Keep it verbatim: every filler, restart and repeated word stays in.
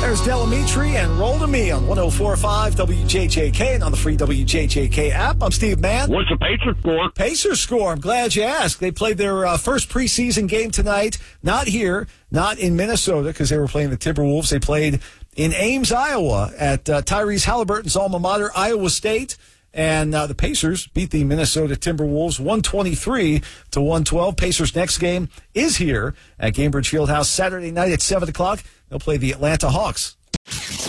There's Delamitri and Roll to Me on one oh four point five W J J K and on the free W J J K app. I'm Steve Mann. What's the Pacers score? Pacers score. I'm glad you asked. They played their uh, first preseason game tonight. Not here, not in Minnesota, because they were playing the Timberwolves. They played in Ames, Iowa, at uh, Tyrese Halliburton's alma mater, Iowa State. And uh, the Pacers beat the Minnesota Timberwolves one twenty-three to one twelve. Pacers' next game is here at Gainbridge Fieldhouse Saturday night at seven o'clock. They'll play the Atlanta Hawks.